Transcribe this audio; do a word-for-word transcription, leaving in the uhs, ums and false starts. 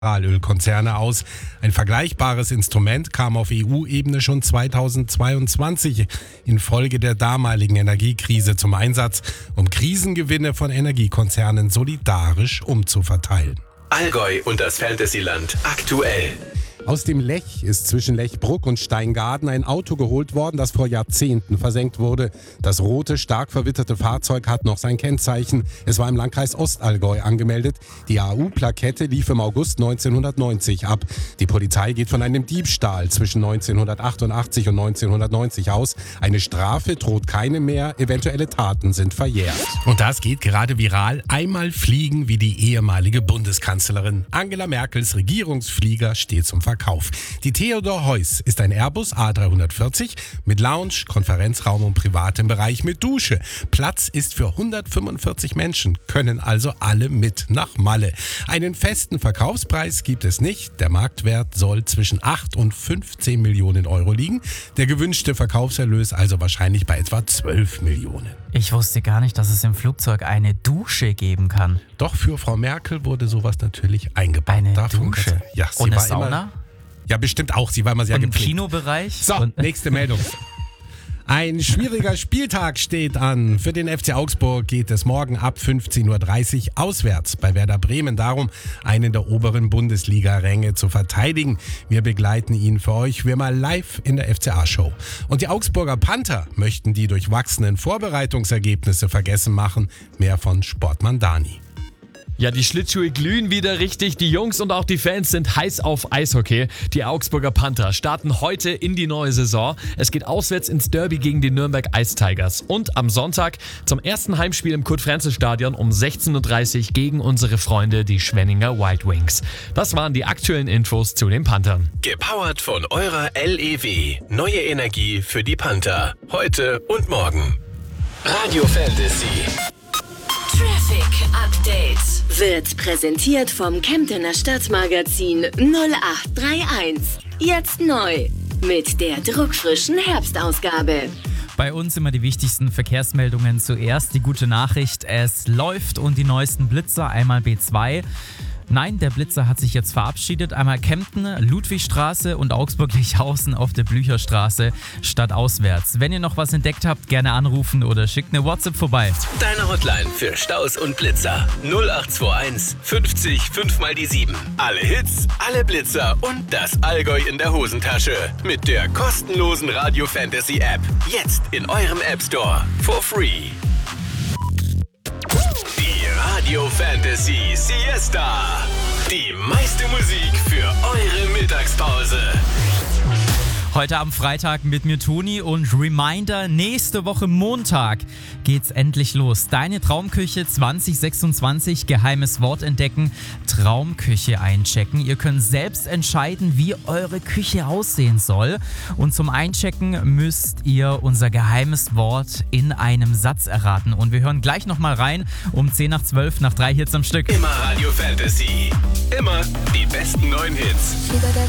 Mineralölkonzerne aus. Ein vergleichbares Instrument kam auf E U-Ebene schon zweitausendzweiundzwanzig infolge der damaligen Energiekrise zum Einsatz, um Krisengewinne von Energiekonzernen solidarisch umzuverteilen. Allgäu und das Fantasyland aktuell. Aus dem Lech ist zwischen Lechbruck und Steingaden ein Auto geholt worden, das vor Jahrzehnten versenkt wurde. Das rote, stark verwitterte Fahrzeug hat noch sein Kennzeichen. Es war im Landkreis Ostallgäu angemeldet. Die A U-Plakette lief im August neunzehnhundertneunzig ab. Die Polizei geht von einem Diebstahl zwischen neunzehnhundertachtundachtzig und neunzehnhundertneunzig aus. Eine Strafe droht keine mehr, eventuelle Taten sind verjährt. Und das geht gerade viral. Einmal fliegen wie die ehemalige Bundeskanzlerin. Angela Merkels Regierungsflieger steht zum Verkauf. Die Theodor Heuss ist ein Airbus A dreihundertvierzig mit Lounge, Konferenzraum und privatem Bereich mit Dusche. Platz ist für hundertfünfundvierzig Menschen, können also alle mit nach Malle. Einen festen Verkaufspreis gibt es nicht. Der Marktwert soll zwischen acht und fünfzehn Millionen Euro liegen. Der gewünschte Verkaufserlös also wahrscheinlich bei etwa zwölf Millionen. Ich wusste gar nicht, dass es im Flugzeug eine Dusche geben kann. Doch für Frau Merkel wurde sowas natürlich eingebaut. Eine Davon Dusche? Ganz, ja, sie und eine war Sauna? Immer, ja, bestimmt auch. Sie war immer sehr und im gepflegt. Kinobereich? So, und nächste Meldung. Ein schwieriger Spieltag steht an. Für den F C Augsburg geht es morgen ab fünfzehn Uhr dreißig auswärts bei Werder Bremen darum, einen der oberen Bundesliga-Ränge zu verteidigen. Wir begleiten ihn für euch wie immer live in der F C A-Show. Und die Augsburger Panther möchten die durchwachsenen Vorbereitungsergebnisse vergessen machen. Mehr von Sportmann Dani. Ja, die Schlittschuhe glühen wieder richtig. Die Jungs und auch die Fans sind heiß auf Eishockey. Die Augsburger Panther starten heute in die neue Saison. Es geht auswärts ins Derby gegen die Nürnberg Ice Tigers. Und am Sonntag zum ersten Heimspiel im Kurt-Frenzel-Stadion um sechzehn Uhr dreißig gegen unsere Freunde, die Schwenninger Wild Wings. Das waren die aktuellen Infos zu den Panthern. Gepowert von eurer L E W. Neue Energie für die Panther. Heute und morgen. Radio Fantasy. Traffic Update wird präsentiert vom Kemptener Stadtmagazin null acht drei eins. Jetzt neu mit der druckfrischen Herbstausgabe. Bei uns immer die wichtigsten Verkehrsmeldungen zuerst. Die gute Nachricht, es läuft und die neuesten Blitzer, einmal B zwei. Nein, der Blitzer hat sich jetzt verabschiedet. Einmal Kempten, Ludwigstraße und Augsburg-Lichhausen auf der Blücherstraße stadtauswärts. Wenn ihr noch was entdeckt habt, gerne anrufen oder schickt eine WhatsApp vorbei. Deine Hotline für Staus und Blitzer. null acht zwei eins fünfzig fünf mal die sieben. Alle Hits, alle Blitzer und das Allgäu in der Hosentasche. Mit der kostenlosen Radio Fantasy App. Jetzt in eurem App Store. For free. Radio Fantasy Siesta. Die meiste Musik für eure Mittagspause. Heute am Freitag mit mir Toni und Reminder, nächste Woche Montag geht's endlich los. Deine Traumküche zwanzig sechsundzwanzig, geheimes Wort entdecken, Traumküche einchecken. Ihr könnt selbst entscheiden, wie eure Küche aussehen soll. Und zum Einchecken müsst ihr unser geheimes Wort in einem Satz erraten. Und wir hören gleich nochmal rein um zehn nach zwölf nach drei Hits am Stück. Immer Radio Fantasy. Immer die besten neuen Hits. Fieber der